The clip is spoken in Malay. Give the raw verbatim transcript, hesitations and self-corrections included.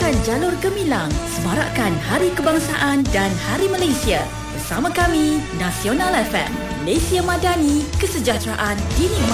Mulakan jalur gemilang, semarakkan Hari Kebangsaan dan Hari Malaysia. Bersama kami, Nasional F M, Malaysia Madani, kesejahteraan dinikmati.